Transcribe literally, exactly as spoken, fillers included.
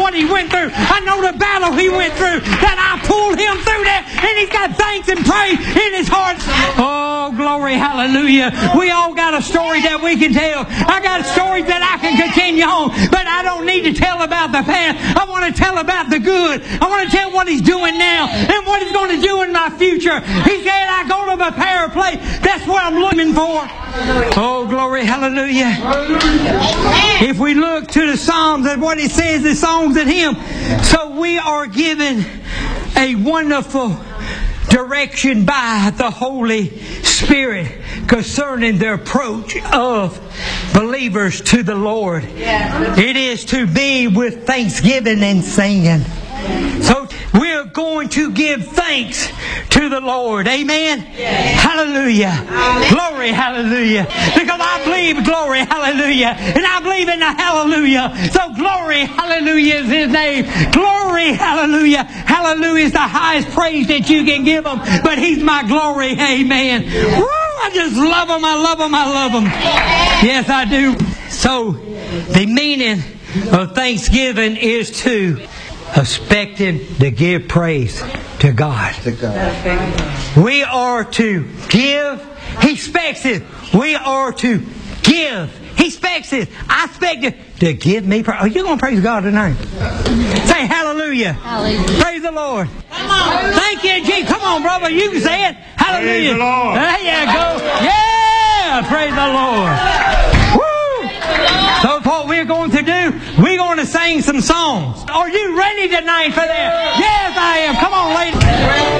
what he went through. I know the battle he went through. That I pulled him through there. And he's got thanks and praise in his heart. Oh, glory, hallelujah. We all got a story that we can tell. I got stories that I can continue on. But I don't need to tell about the past. I want to tell about the good. I want to tell what he's doing now and what he's going to do in my future. He said, I go to prepare a place. That's what I'm looking for. Oh, glory, hallelujah. If we look to the Psalms and what it says, the songs and hymn. So we are given a wonderful direction by the Holy Spirit concerning the approach of believers to the Lord. It is to be with thanksgiving and singing. So we're going to give thanks to the Lord. Amen? Yes. Hallelujah. Amen. Glory, hallelujah. Because I believe glory, hallelujah. And I believe in the hallelujah. So glory, hallelujah is His name. Glory, hallelujah. Hallelujah is the highest praise that you can give Him. But He's my glory. Amen. Woo, I just love Him. I love Him. I love Him. Yes, I do. So the meaning of thanksgiving is to expecting to give praise to God. To God. We are to give. He expects it. We are to give. He expects it. I expect it to give me praise. Are you going to praise God tonight? Say hallelujah. Hallelujah. Praise the Lord. Come on. Thank you, Jesus. Come on, brother. You can say it. Hallelujah. Praise the Lord. There you go. Yeah. Praise the Lord. So what we're going to do, we're going to sing some songs. Are you ready tonight for that? Yes, I am. Come on, ladies.